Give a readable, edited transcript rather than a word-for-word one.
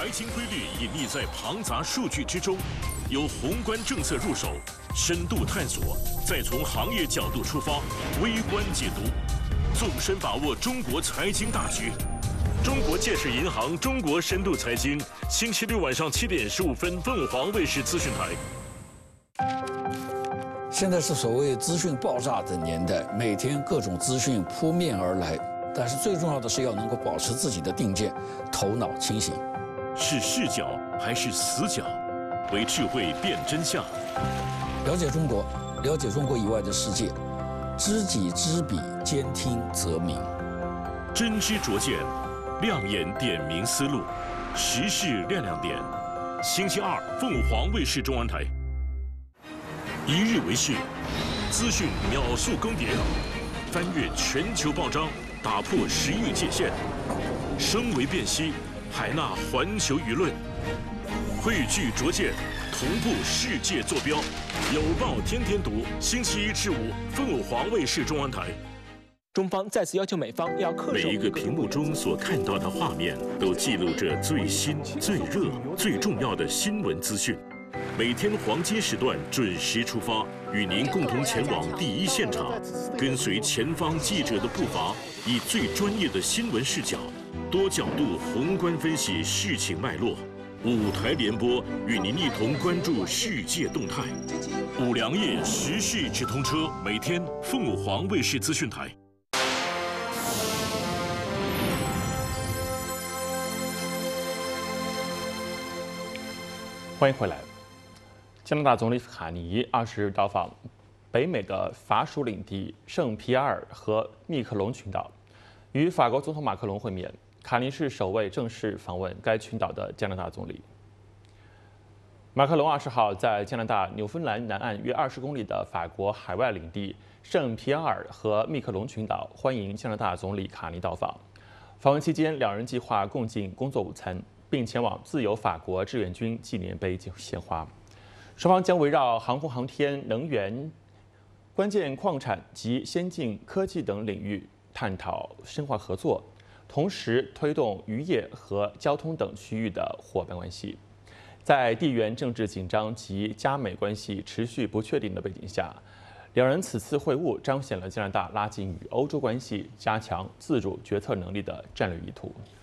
财经规律隐匿在庞杂数据之中，由宏观政策入手，深度探索，再从行业角度出发，微观解读，纵深把握中国财经大局。中国建设银行中国深度财经，星期六晚上7点15分，凤凰卫视资讯台。 现在是所谓资讯爆炸的年代，每天各种资讯扑面而来，但是最重要的是要能够保持自己的定见，头脑清醒。 是视角还是死角？为智慧辨真相。 了解中国，了解中国以外的世界，知己知彼，兼听则明。 真知灼见，亮眼点明思路，时事亮亮点。星期二，凤凰卫视中文台。一日为市，资讯秒速更迭，翻越全球报章，打破时域界限，声为辨析，海纳环球舆论，汇聚拙见，同步世界坐标。有报天天读，星期一至五，凤凰卫视中文台。 中方再次要求美方要恪守每一个屏幕中所看到的画面，都记录着最新、最热、最重要的新闻资讯。每天黄金时段准时出发，与您共同前往第一现场，跟随前方记者的步伐，以最专业的新闻视角，多角度宏观分析事情脉络。5台联播，与您一同关注世界动态。5粮液时事直通车，每天凤凰卫视资讯台。 欢迎回来。加拿大总理卡尼20日到访北美的法属领地圣皮埃尔和密克隆群岛，与法国总统马克龙会面。卡尼是首位正式访问该群岛的加拿大总理。马克龙20号在加拿大纽芬兰南岸约20公里的法国海外领地圣皮埃尔和密克隆群岛欢迎加拿大总理卡尼到访。访问期间，两人计划共进工作午餐，并前往自由法国志愿军纪念碑献花。双方将围绕航空航天、能源、关键矿产及先进科技等领域探讨深化合作，同时推动渔业和交通等区域的伙伴关系。在地缘政治紧张及加美关系持续不确定的背景下，两人此次会晤彰显了加拿大拉近与欧洲关系、加强自主决策能力的战略意图。